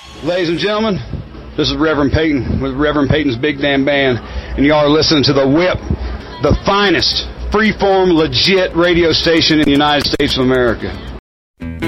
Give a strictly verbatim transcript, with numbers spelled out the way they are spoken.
Ladies and gentlemen, this is Reverend Peyton with Reverend Peyton's Big Damn Band, and y'all are listening to The Whip, the finest, freeform, legit radio station in the United States of America.